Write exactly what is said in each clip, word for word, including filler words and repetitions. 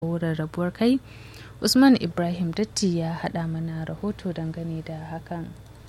rarrabuwar kai. Usman Ibrahim Datti ya haɗa mana rahoto dangane da hakan.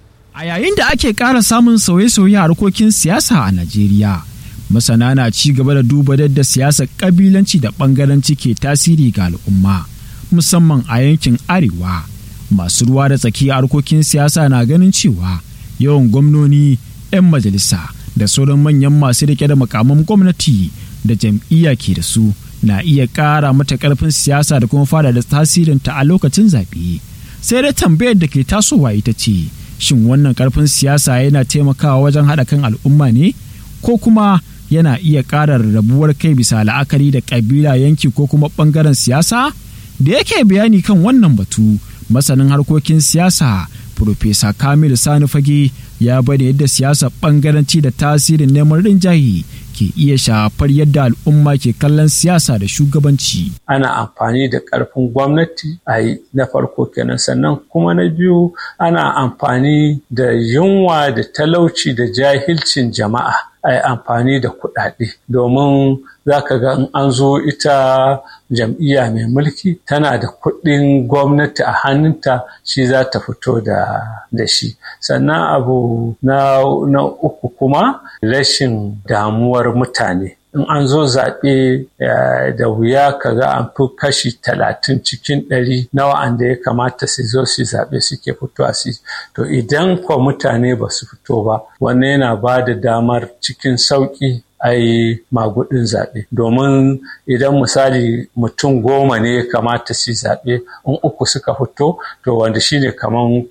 A yayin da ake ƙara samun sauye-sauye a harkokin siyasa a Najeriya, masana na ci gaba da duba yadda siyasar ƙabilanci da ɓangaranci ke tasiri ga al'umma, musamman a yankin Arewa. Masu ruwa da tsaki a harkokin siyasa na ganin cewa yawan gwamnoni, 'yan majalisa da sauran manyan masu riƙe da makaman gwamnati da jam'iyya ke da su na iya ƙara mata ƙarfin siyasa da kuma fada da tasirinta a lokacin zaɓe. Sai dai tambayar da ke tasowa ita ce, shin wannan ƙarfin siyasa yana taimakawa wajen haɗa kan al'umma ne, ko kuma yana iya ƙara rabuwar kai bisa la'akari da ƙabila, yanki ko kuma ɓangaren siyasa? Da yake bayani kan wannan batu, masanin harkokin siyasa Profesa Kamilu Sani Fage ya bada yadda siyasar ɓangaranci da tasirin neman rinjaye ke iya shafar yadda al'umma ke kallon siyasa da shugabanci. Ana amfani da ƙarfin gwamnati a yi na farko kenan, sannan kuma na biyu ana amfani da yunwa da talauci da jahilcin jama'a a yi amfani da kuɗaɗe, domin za ka ga in an zo ita jam'iyya mai mulki tana da kuɗin gwamnati a hannunta, shi za ta fito da, da shi. Sannan abu na, na uku kuma rashin damuwar mutane. In an zo zaɓe da wuya ka ga an fi kashi talatin cikin ɗari na wa'anda ya kamata su zo su zaɓe suke fitowa su. To idan kwa mutane ba su fito ba, wannan yana ba da damar cikin sauƙi a yi magudin zaɓe. Domin idan misali mutum goma ne ya kamata su zaɓe, in uku suka fito, to wanda shi ne kamar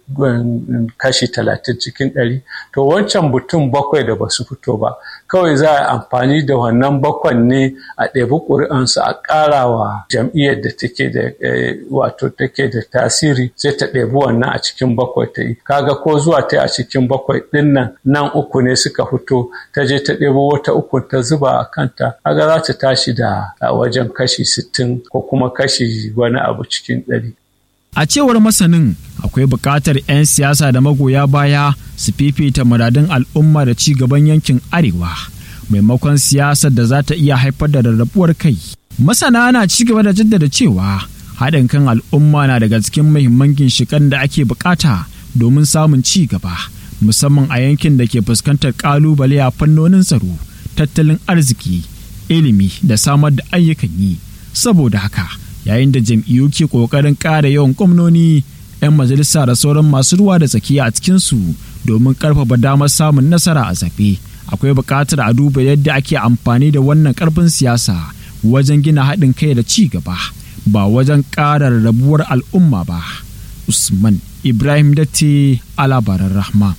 kashi talatin cikin ɗari, to wancan mutum bakwai da ba su fito ba, kawai za a amfani da wannan bakwan ne a ɗebi ƙuri'ansu a ƙara wa jam'iyyar da take da wato take da tasiri, sai ta ɗebi wannan a cikin bakwai ta yi. Kaga ko zuwa ta a cikin bakwai ɗin nan, nan uku ne suka fito, ta je ta ɗebo wata uku ta zuba a kanta, kaga za ta tashi da wajen kashi sittin ko kuma kashi wani abu cikin ɗari. A cewar masanin, akwai buƙatar 'yan siyasa da magoya baya su fifita muradun al'umma da ci gaban yankin Arewa, maimakon siyasar da za ta iya haifar da rarrabuwar kai. Masana na ci gaba da jaddada cewa haɗin kan al'umma na daga cikin muhimman ginshiƙan da ake buƙata domin samun ci gaba, musamman a yankin da ke fuskantar ƙalubale a fannonin tsaro, tattalin arziki, ilimi da samar da ayyukan yi. Saboda haka, yayin da jam'iyyu ke ƙoƙarin ƙara yawan gwamnoni, 'yan majalisa da sauran masu ruwa da tsakiya a cikinsu domin ƙarfafa damar samun nasara a zaɓe, akwai buƙatar a duba yadda ake amfani da wannan ƙarfin siyasa wajen gina haɗin kai da ci gaba, ba wajen ƙara rabuwar al'umma ba. Usman Ibrahim Datti, a labaran Rahma.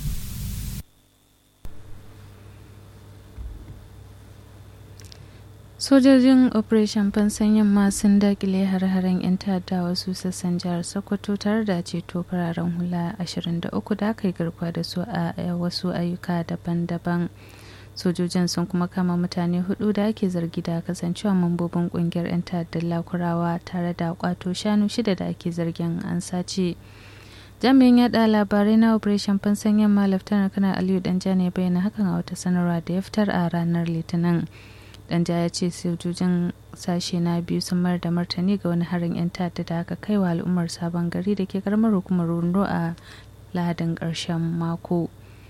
Sojojin Operation Fansan Yamma sun dakile har-haren 'yan ta'adda wasu sassan jihar Sokoto tare da ceto fararen hula ashirin da uku da aka yi garkuwa da su a wasu ayyuka daban-daban. Sojojin sun kuma kama mutane hudu da ake zargi da kasancewa mambobin kungiyar 'yan ta'addan Lakurawa, tare da kwato shanu shida da ake zargin an sace. Jami'in yada labarai na Operation Fansan Yamma Laftanar Kanar Aliyu Danja ne bayyana hakan a wata sanarwa da ya fitar a ranar Litinin. Danja ya ce sojojin sashe na biyu sun mayar da martani ga wani harin 'yan ta'adda da aka kai wa al'ummar Sabon Gari da ke karamar hukumar Rundo a Lahadin ƙarshen mako.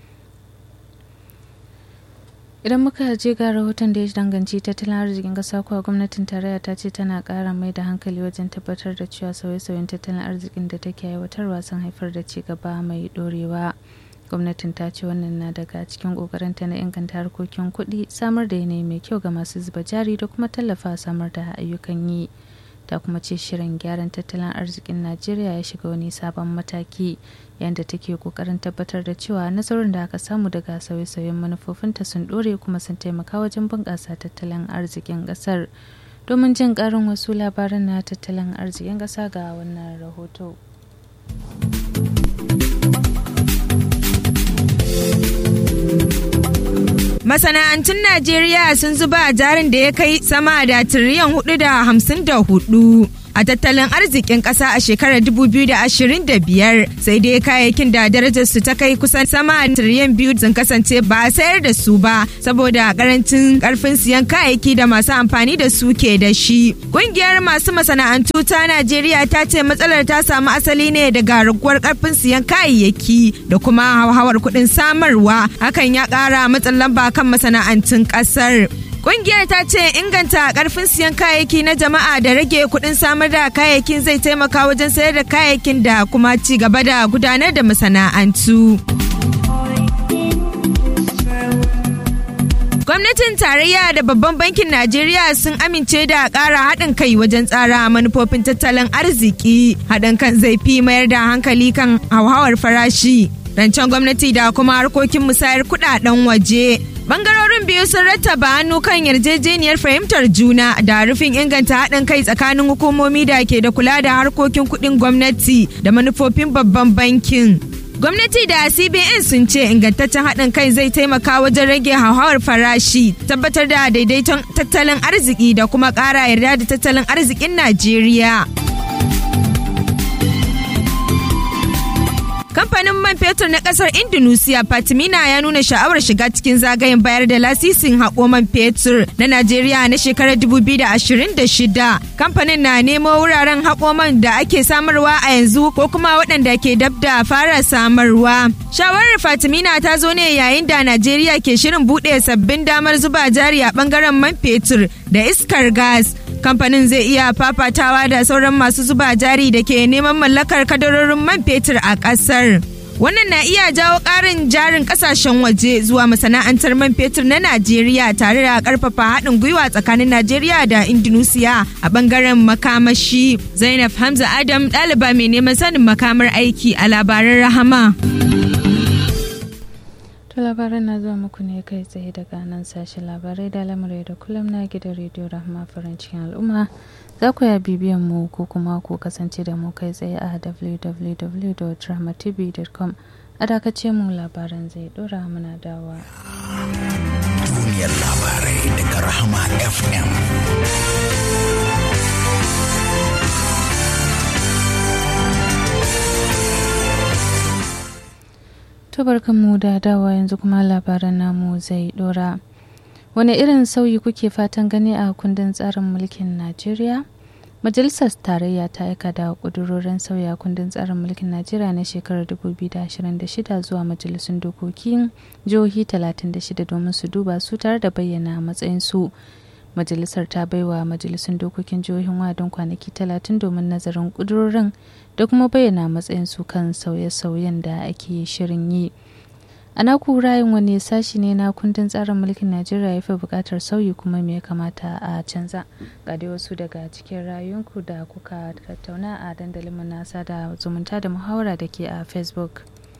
Idan muka je ga rahoton da ya danganci tattalin arzikin ƙasa kuwa, gwamnatin tarayya ta ce tana ƙara mai da hankali wajen tabbatar da cewa sauye-sauyen tattalin arzikin da take aiwatarwa sun haifar da ci gaba mai ɗorewa. Gwamnatin ta ce wannan na daga cikin ƙoƙarinta na inganta harkokin kuɗi, samar da yanayi mai kyau ga masu zuba jari da kuma tallafa samar da ayyukan yi. Ta kuma ce shirin gyaran tattalin arzikin Najeriya ya shiga wani sabon mataki, yadda take ƙoƙarin tabbatar da cewa nasarorin da aka samu daga sauye-sauyen manufofinta sun ɗore kuma sun taimaka wajen bunƙasa tattalin arzikin ƙasar. Domin jin ƙarin wasu labaran na tattalin arzikin ƙasa ga wannan rahoto. Masana'antun Najeriya sun zuba jarin da ya kai sama da tiriliyan hudu da hamsin da hudu a tattalin arzikin ƙasa a shekarar dubu biyu da ashirin da biyar, sai dai kayayyakin da darajar su ta kai kusan sama tiriliyan biyu sun kasance ba a sayar da su ba saboda karancin karfin siyan kayayyaki da masu amfani da su ke da shi. Ƙungiyar masu masana'antu ta Najeriya ta ce matsalar ta samu asali ne daga raguwar karfin siyan kayayyaki da kuma hauhawar kuɗin samarwa, hakan ya ƙara matsin lamba kan masana'antun ƙasar. Ƙungiyar ta ce inganta ƙarfin siyan kayayyaki na jama'a da rage kuɗin samar da kayayyakin zai taimaka wajen sayar da kayayyakin da kuma ci gaba da gudanar da masana'antu. Gwamnatin tarayya da babban bankin Najeriya sun amince da ƙara haɗin kai wajen tsara manufofin tattalin arziki. Haɗin kan zai fi mayar da hankali kan hauhawar farashi, rancen gwamnati da kuma harkokin musayar kuɗaɗen waje. Bangarorin biyu sun rattaba hannu kan yarjejeniyar fahimtar juna da rufin inganta haɗin kai tsakanin hukumomi da ke da kula da harkokin kuɗin gwamnati da manufofin babban bankin. Gwamnati da C B N sun ce ingantaccen haɗin kai zai taimaka wajen rage hauhawar farashi, tabbatar da daidaiton tattalin arziki da kuma ƙara yarda da tattalin arzikin Najeriya. Kamfanin man fetur na kasar Indonesia Pertamina ya nuna sha'awar shiga cikin zagayen bayar da lasisin haƙo man fetur na Najeriya na shekarar dubu biyu da ashirin da shida. Kamfanin na nemo wuraren haƙo man da ake samarwa a yanzu ko kuma waɗanda ke dab da fara samarwa. Shawarar Pertamina ta zo ne yayin da Najeriya ke shirin buɗe sabbin damar zuba jari a ɓangaren man fetur da iskar gas. Kamfanin zai iya fafatawa da sauran masu zuba jari da ke neman mallakar kadarorin man fetur a ƙasar. Wannan na iya jawo ƙarin jarin ƙasashen waje zuwa masana'antar man fetur na Najeriya tare da ƙarfafa haɗin gwiwa tsakanin Najeriya da Indonesia a ɓangaren makamashi. Zainab Hamza Adam, ɗaliba mai neman sanin makamar aiki a labaran Rahama. To labaran na zuwa muku ne kai tsaye daga nan sashen labarai da lamarai da kullum na gidan rediyo Rahama farin cikin al'umma. Za ku ya bibiyan mu ko kuma ku kasance da mu kai tsaye a w w w dot rahma t v dot com. A dakace mu labaran zai dora muna dawa. Duniyar labarai daga Rahama F M. mu da dawa yanzu kuma labaran namu zai dora. Wani irin sauyi kuke fatan gani a kundin tsarin mulkin Najeriya? Majalisar Tarayya ta aika da ƙudurorin sauya kundin tsarin mulkin Najeriya na shekarar dubu biyu da ashirin da shida zuwa majalisun dokokin jihohi talatin da shida domin su duba su tare da bayyana matsayin su. Majalisar ta baiwa majalisun dokokin jihohin wa'adin kwanaki talatin domin nazarin ƙudurorin da kuma bayyana matsayin su kan sauye-sauyen da ake shirin yi. A naku ra'ayin wani sashi ne na kundin tsarin mulkin Najeriya ya fi buƙatar sauyi kuma me ya kamata a canza? Ga dai wasu daga cikin ra'ayoyinku da kuka tattauna a dandalin nasa da zumunta da muhawara da ke a Facebook.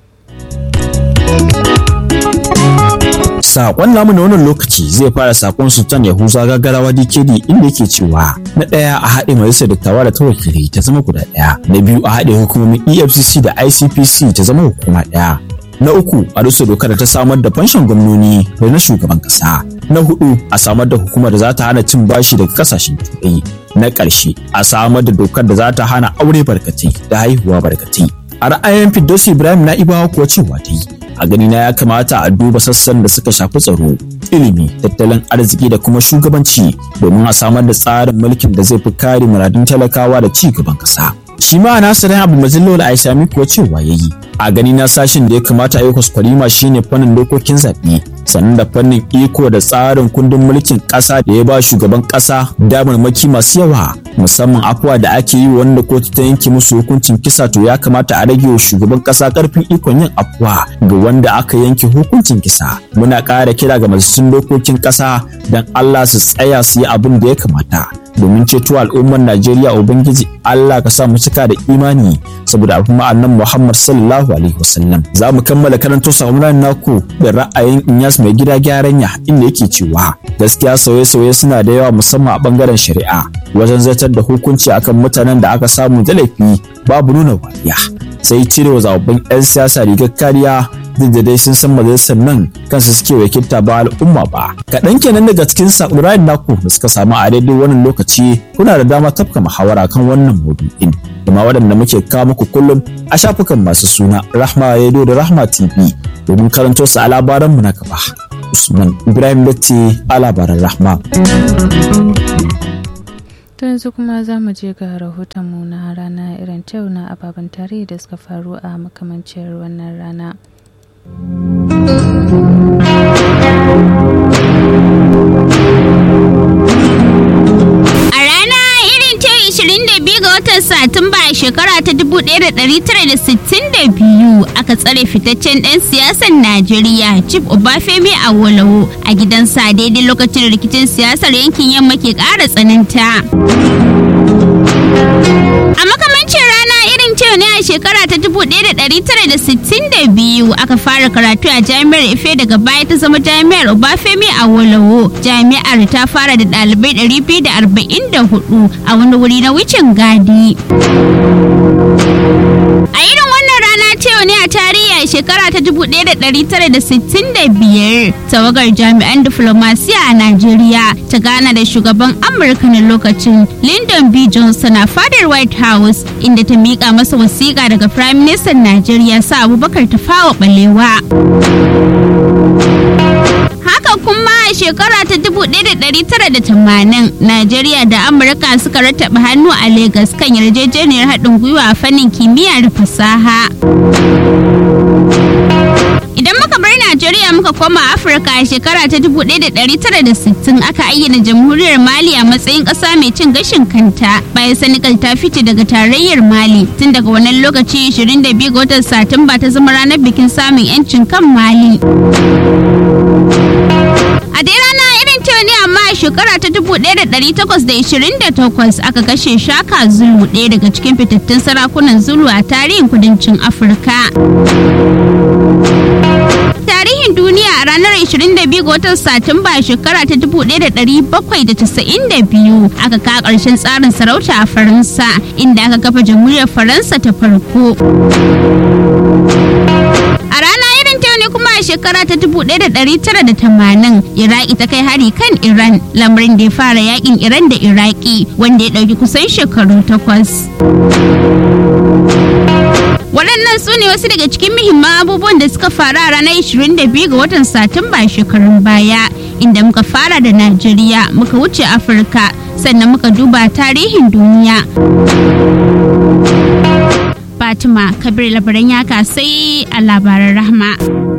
Sakon namu na wannan lokaci zai fara sakon Sultan Yahuza Gagarawa D K D inda yake cewa na ɗaya a haɗe majalisar dattawa da ta wakilai ta zama guda ɗaya, na biyu a haɗe hukumomin E F C C da I C P C ta zama hukuma ɗaya, na uku a rusa dokar da ta samar da fanshin gwamnoni da na shugaban ƙasa, na hudu a samar da hukumar da za ta hana cin bashi daga ƙasashen turai, na ƙarshe a samar da dokar da za ta hana aure barkatai da haihuwa barkatai. A ra'ayin Firdausi Ibrahim Na'ibawa kuwa cewa ta yi a gani na ya kamata a duba sassan da suka shafi tsaro, ilimi, tattalin arziki da kuma shugabanci domin a samar da tsarin mulkin da zai fi kare muradun talakawa da ci gaban ƙasa. Shi ma Nasirin Abu Mazillo da Aisha kuwa cewa yayi a gani na sashin da ya kamata a yi kwaskwarima shine fannin dokokin zaɓe, sannan da fannin iko da tsarin kundin mulkin ƙasa da ya ba shugaban ƙasa damarmaki masu yawa, musamman afuwa da ake yi wanda kotu ta yanke musu hukuncin kisa, to ya kamata a rage wa shugaban ƙasa ƙarfin ikon yin afuwa ga wanda aka yanke hukuncin kisa. Muna ƙara kira ga majalisun dokokin ƙasa don Allah su tsaya su yi abin da ya kamata domin ceto al'ummar Najeriya. Ubangiji Allah ka sa mu cika da imani saboda abin ma'annan Muhammad sallallahu alaihi wasallam. Za mu kammala karanto samunan naku da ra'ayin Inyas mai gida gyaranya inda yake cewa gaskiya sauye-sauye suna da yawa musamman a bangaren shari'a wajen zartar da hukunci akan mutanen da aka samu da laifi babu nuna wariya, sai cire wa zababbin 'yan siyasa rigar kariya duk da dai sun san majalisar nan kansu suke wakilta ba al'umma ba. Kaɗan kenan daga cikin saƙon naku da suka samu a daidai wannan lokaci, kuna da dama tafka muhawara kan wannan maudu'in. Kuma waɗanda muke kawo muku kullum a shafukan masu suna Rahma Radio da Rahma T V domin karanto su a labaranmu na gaba. Usman Ibrahim Datti a labaran Rahma. To yanzu kuma za mu je ga rahotonmu na rana irin ta yau na ababen tarihi da suka faru a makamancin wannan rana. Satumba a shekara ta dubu ɗaya da ɗari tara da sittin da biyu aka tsare fitaccen ɗan siyasar Najeriya Chief Obafemi Awolowo a gidansa daidai lokacin rikicin siyasar yankin yamma ke ƙara tsananta. A makamancin rana irin ce ne a shekara ta dubu ɗaya da ɗari tara da sittin da biyu aka fara karatu a jami'ar Ife, daga baya ta zama jami'ar Obafemi Awolowo. Jami'ar ta fara da ɗalibai ɗari biyu da arba'in da hudu a wani wuri na wucin gadi. A irin wannan rana ce ne a tarihi a shekara ta dubu ɗaya da ɗari tara da sittin da biyar tawagar jami'an diflomasiya a Najeriya ta gana da shugaban Amurka na lokacin Lyndon B. Johnson a fadar White House, inda ta miƙa masa wasiƙa daga Prime Minister Najeriya sa Abubakar Tafawa Balewa. Haka kuma a shekara ta dubu ɗaya da ɗari tara da tamanin Najeriya da Amurka suka rattaba hannu a Lagos kan yarjejeniyar haɗin gwiwa a fannin kimiyya da fasaha. Idan muka bar Najeriya muka koma Afirka a shekara ta dubu ɗaya da ɗari tara da sittin aka ayyana jamhuriyar Mali a matsayin ƙasa mai cin gashin kanta bayan Senegal ta fice daga tarayyar Mali. Tun daga wannan lokaci ashirin da biyu ga watan Satumba ta zama ranar bikin samun 'yancin kan Mali. A dai rana irin ta ne amma a shekara ta dubu ɗaya da ɗari takwas da ishirin da takwas aka kashe Shaka Zulu, ɗaya daga cikin fitattun sarakunan Zulu a tarihin kudancin Afirka. Tarihin duniya a ranar ashirin da biyu ga watan Satumba a shekara ta dubu ɗaya da ɗari bakwai da casa'in da biyu aka kawo ƙarshen tsarin sarauta a Faransa, inda aka kafa jamhuriyar Faransa ta farko. A rana irin ta ne kuma a shekara ta dubu ɗaya da ɗari tara da tamanin Iraki ta kai hari kan Iran, lamarin da ya fara yakin Iran da Iraki wanda ya ɗauki kusan shekaru takwas. Waɗannan su ne wasu daga cikin muhimman abubuwan da suka faru a ranar ashirin da biyu ga watan Satumba shekarun baya, inda muka fara da Najeriya, muka wuce Afirka, sannan muka duba tarihin duniya. Fatima Kabir labaran yaka sai a labaran Rahma.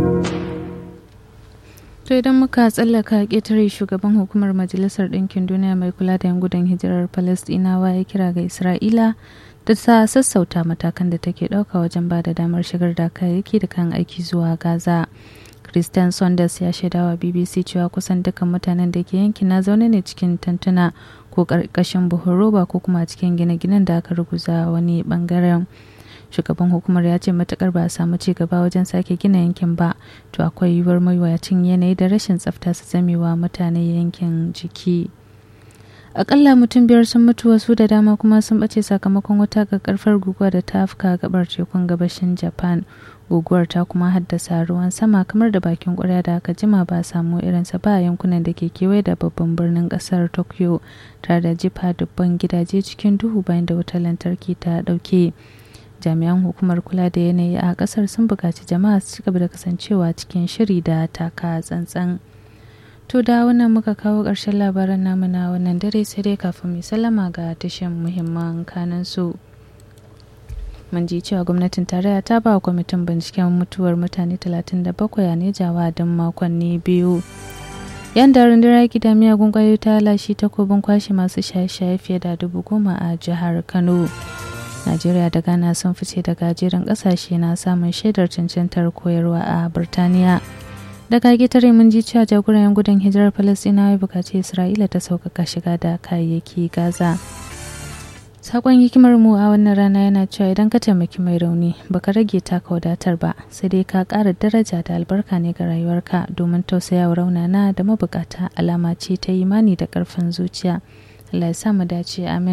To idan muka tsallaka ƙetare, shugaban hukumar Majalisar Ɗinkin Duniya mai kula da 'yan gudun hijirar Falastinawa ya kira ga Isra'ila da ta sassauta matakan da take ɗauka wajen ba da damar shigar da kayayyaki da kan aiki zuwa Gaza. Christian Saunders ya shaidawa B B C cewa kusan dukkan mutanen da ke yankin na zaune ne cikin tantuna ko ƙarƙashin buhun roba ko kuma cikin gine-ginen da aka ruguza wani ɓangaren. Shugaban hukumar ya ce matukar ba a samu ci gaba wajen sake gina yankin ba, to akwai yiwuwar mawuyacin yanayi da rashin tsafta su zamewa mutane yankin jiki. Akalla mutum biyar sun mutu, wasu da dama kuma sun bace sakamakon wata kakkarfar guguwa da ta afka gabar tekun gabashin Japan. Guguwar ta kuma haddasa ruwan sama kamar da bakin ƙwarya da aka jima ba samu irinsa ba a yankunan da ke kewaye da babban birnin ƙasar Tokyo, tare da jefa dubban gidaje cikin duhu bayan da wutar lantarki ta ɗauke. Jami'an hukumar kula da yanayi a ƙasar sun buƙaci jama'a su cigaba da kasancewa cikin shiri da taka tsantsan. To da wannan muka kawo ƙarshen labaran namu na wannan dare, sai dai kafin mu sallama ga tashin muhimman kanan su. Mun ji cewa gwamnatin tarayya ta ba kwamitin binciken mutuwar mutane talatin da bakwai a Nejawa don makonni biyu. Yanda rundunar yaƙi da miyagun ƙwayoyi ta lashe takobin kwashe masu shaye-shaye fiye da dubu goma a jihar Kano. Najeriya da Ghana sun fice daga jerin ƙasashe na samun shaidar cancantar koyarwa a Birtaniya. Daga gitare mun ji cewa jagoran gudun hijirar Falasɗinawa ya bukaci Isra'ila ta sauƙaƙa shiga da kayayyaki Gaza. Sakon hikimar mu a wannan rana yana cewa idan ka taimaki mai rauni baka rage taka wadatar ba, sai dai ka ƙara daraja da albarka ne ga rayuwarka, domin tausayawa raunana da mabukata alama ce ta imani da ƙarfin zuciya. Allah ya sa mu dace, amin.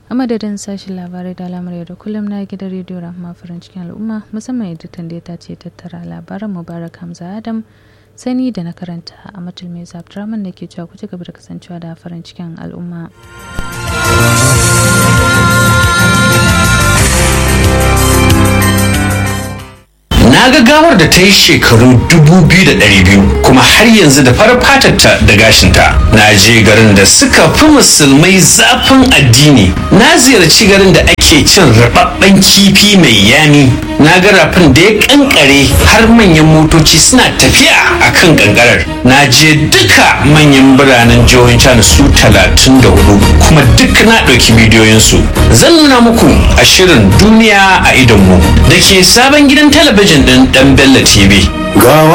a madadin sashen labarai da al'amuran da kullum na gidan rediyo rahama farin cikin al'umma musamman editan da ta ce tattara labaran mubarak hamza adam sani da na karanta a matul mai zabtraman da ke cewa ku ci gaba da kasancewa da farin cikin al'umma. Na ga gawar da ta yi shekaru dubu biyu da ɗari biyu kuma har yanzu da farar fatarta da gashinta. Na je garin da suka fi musulmai zafin addini. Na ziyarci garin da ake cin rababben kifi mai yami. Na ga rafin da ya kankare har manyan motoci suna tafiya a kan kankarar. Na je duka manyan biranen jihohin China su talatin da hudu kuma duk na ɗauki bidiyoyinsu. Zan nuna muku a shirin duniya a idonmu da ke sabon gidan talabijin ɗin ɗan Bello T V. Gawa